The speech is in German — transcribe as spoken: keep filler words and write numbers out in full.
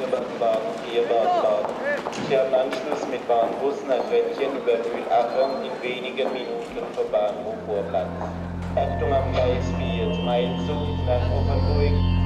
Eisenbahnbahnhof Eherbad. Sie haben Anschluss mit Bahnbus nach Rädchen über Mühlachern in wenigen Minuten vom Bahnhof Vorplatz. Achtung am Gleis vier zum Einzug nach Offenburg.